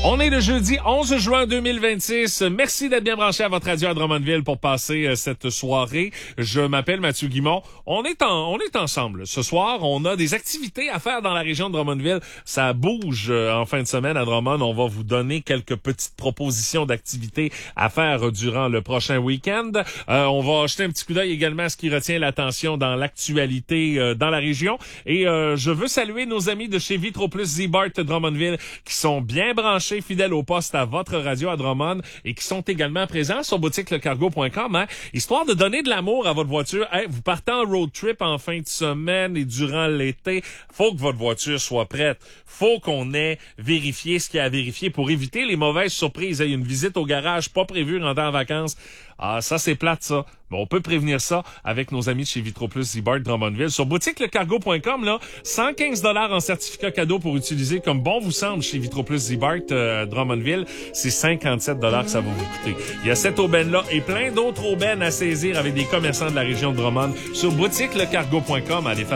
On est le jeudi 11 juin 2026. Merci d'être bien branché à votre radio à Drummondville pour passer cette soirée. Je m'appelle Mathieu Guimond. On est ensemble. Ce soir, on a des activités à faire dans la région de Drummondville. Ça bouge en fin de semaine à Drummond. On va vous donner quelques petites propositions d'activités à faire durant le prochain week-end. On va jeter un petit coup d'œil également à ce qui retient l'attention dans l'actualité dans la région. Et je veux saluer nos amis de chez Vitro Plus Z-Bart Drummondville qui sont bien branchés, fidèles au poste à votre radio à Drummond et qui sont également présents sur boutiquelecargo.com, hein, histoire de donner de l'amour à votre voiture. Hey, vous partez en road trip en fin de semaine et durant l'été, faut que votre voiture soit prête. Faut qu'on ait vérifié ce qu'il y a à vérifier pour éviter les mauvaises surprises. Hey, une visite au garage pas prévue en temps de vacances. Ah, ça, c'est plate, ça. Mais on peut prévenir ça avec nos amis de chez Vitro Plus Z-Bart Drummondville. Sur boutiquelecargo.com, là, 115 $ en certificat cadeau pour utiliser comme bon vous semble chez Vitro Plus Z-Bart Drummondville. C'est 57 $ que ça va vous coûter. Il y a cette aubaine-là et plein d'autres aubaines à saisir avec des commerçants de la région de Drummond sur boutiquelecargo.com. Allez faire